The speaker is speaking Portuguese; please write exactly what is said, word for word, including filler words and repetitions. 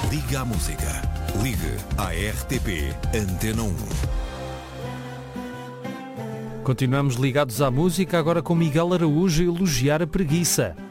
Liga à música. Ligue à R T P Antena um. Continuamos ligados à música, agora com Miguel Araújo a elogiar a preguiça.